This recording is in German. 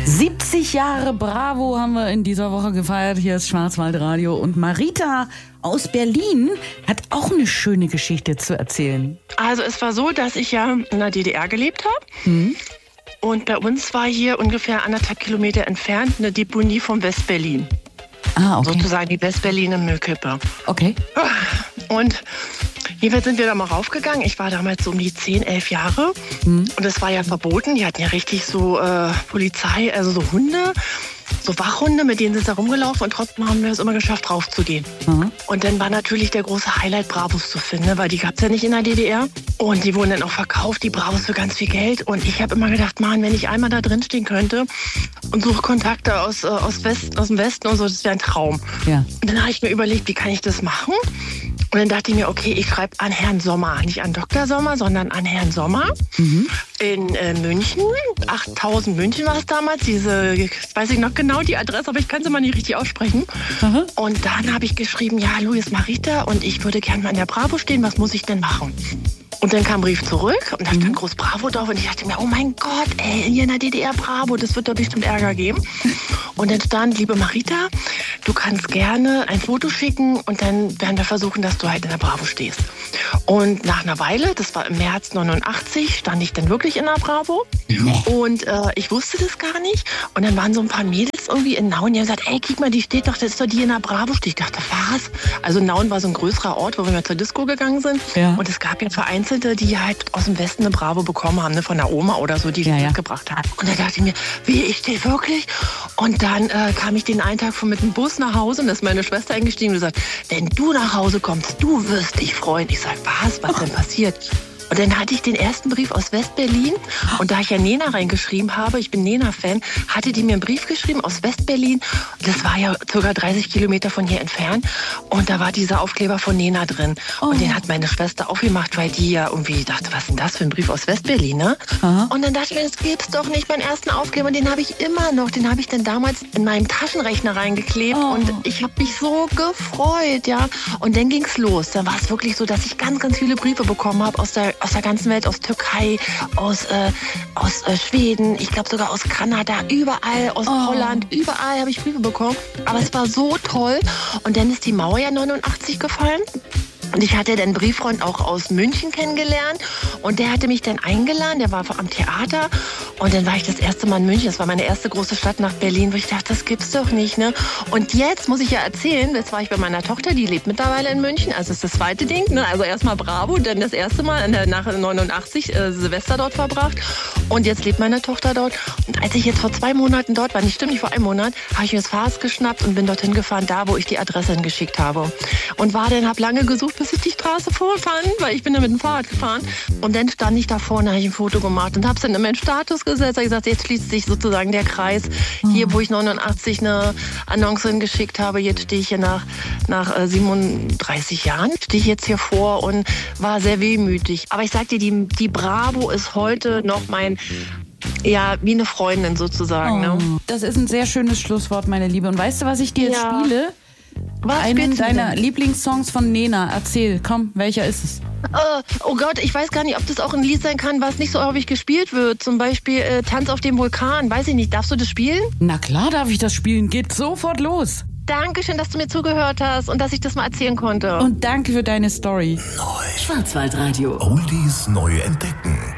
70 Jahre Bravo haben wir in dieser Woche gefeiert. Hier ist Schwarzwaldradio. Und Marita aus Berlin hat auch eine schöne Geschichte zu erzählen. Also es war so, dass ich ja in der DDR gelebt habe. Und bei uns war hier ungefähr 1,5 Kilometer entfernt eine Deponie von West-Berlin. Ah, okay. Sozusagen die West-Berliner Müllkippe. Okay. Und jedenfalls sind wir da mal raufgegangen. Ich war damals so um die 10, 11 Jahre. Und es war ja verboten. Die hatten ja richtig so Polizei, also so Hunde, so Wachhunde, mit denen sind sie da rumgelaufen. Und trotzdem haben wir es immer geschafft, raufzugehen. Und dann war natürlich der große Highlight, Bravos zu finden, weil die gab es ja nicht in der DDR. Und die wurden dann auch verkauft, die Bravos, für ganz viel Geld. Und ich habe immer gedacht, Mann, wenn ich einmal da drin stehen könnte und suche Kontakte aus dem Westen und so, das wäre ein Traum. Ja. Und dann habe ich mir überlegt, wie kann ich das machen? Und dann dachte ich mir, okay, ich schreibe an Herrn Sommer, nicht an Dr. Sommer, sondern an Herrn Sommer in München. 8000 München war es damals, weiß ich noch genau die Adresse, aber ich kann sie mal nicht richtig aussprechen. Und dann habe ich geschrieben, ja, hallo, hier ist Marita und ich würde gerne mal in der Bravo stehen, was muss ich denn machen? Und dann kam ein Brief zurück und da stand groß Bravo drauf und ich dachte mir, oh mein Gott, ey, hier in der DDR Bravo, das wird doch bestimmt Ärger geben. Und dann stand, liebe Marita, du kannst gerne ein Foto schicken und dann werden wir versuchen, dass du halt in der Bravo stehst. Und nach einer Weile, das war im März 89, stand ich dann wirklich in der Bravo. Und ich wusste das gar nicht. Und dann waren so ein paar Mädels irgendwie in Nauen, die haben gesagt, ey, guck mal, die steht doch, das ist doch die in der Bravo steht. Ich dachte, was? Also Nauen war so ein größerer Ort, wo wir zur Disco gegangen sind. Ja. Und es gab ja vereinzelte, die halt aus dem Westen eine Bravo bekommen haben, ne, von der Oma oder so, die mitgebracht hat. Und da dachte ich mir, wie, ich stehe wirklich? Und dann kam ich den einen Tag mit dem Bus nach Hause und da ist meine Schwester eingestiegen und gesagt, wenn du nach Hause kommst, du wirst dich freuen. Ich sag, was denn passiert? Und dann hatte ich den ersten Brief aus West-Berlin und da ich ja Nena reingeschrieben habe, ich bin Nena-Fan, hatte die mir einen Brief geschrieben aus West-Berlin. Das war ja ca. 30 Kilometer von hier entfernt und da war dieser Aufkleber von Nena drin. Und den hat meine Schwester aufgemacht, weil die ja irgendwie dachte, was ist denn das für ein Brief aus West-Berlin, ne? Und dann dachte ich mir, das gibt's doch nicht, meinen ersten Aufkleber, den habe ich immer noch. Den habe ich dann damals in meinen Taschenrechner reingeklebt und ich habe mich so gefreut, ja. Und dann ging's los. Dann war es wirklich so, dass ich ganz, ganz viele Briefe bekommen habe aus der ganzen Welt, aus Türkei, aus Schweden, ich glaube sogar aus Kanada, überall, aus Holland, überall habe ich Briefe bekommen. Aber es war so toll. Und dann ist die Mauer ja 89 gefallen. Und ich hatte den Brieffreund auch aus München kennengelernt und der hatte mich dann eingeladen, der war am Theater und dann war ich das erste Mal in München, das war meine erste große Stadt nach Berlin, wo ich dachte, das gibt's doch nicht, ne? Und jetzt muss ich ja erzählen, jetzt war ich bei meiner Tochter, die lebt mittlerweile in München, also das ist das zweite Ding, ne? Also erstmal Bravo, dann das erste Mal nach 89 Silvester dort verbracht und jetzt lebt meine Tochter dort. Und als ich jetzt vor 2 Monaten dort war, nicht vor einem Monat, habe ich mir das Fahrrad geschnappt und bin dorthin gefahren, da wo ich die Adresse hingeschickt habe. Und habe lange gesucht, bis ich die Straße vorfand, weil ich bin da mit dem Fahrrad gefahren. Und dann stand ich da vorne, habe ich ein Foto gemacht und habe es dann in meinen Status gesetzt. Habe gesagt, jetzt schließt sich sozusagen der Kreis. Hier, wo ich 89 eine Annonce hingeschickt habe, jetzt stehe ich hier nach 37 Jahren, stehe ich jetzt hier vor und war sehr wehmütig. Aber ich sag dir, die Bravo ist heute noch ja, wie eine Freundin sozusagen. Ne? Das ist ein sehr schönes Schlusswort, meine Liebe. Und weißt du, was ich dir jetzt spiele? Einen deiner Lieblingssongs von Nena. Erzähl, komm, welcher ist es? Oh Gott, ich weiß gar nicht, ob das auch ein Lied sein kann, was nicht so häufig gespielt wird. Zum Beispiel Tanz auf dem Vulkan. Weiß ich nicht, darfst du das spielen? Na klar darf ich das spielen. Geht sofort los. Dankeschön, dass du mir zugehört hast und dass ich das mal erzählen konnte. Und danke für deine Story. Schwarzwaldradio. Oldies neu entdecken.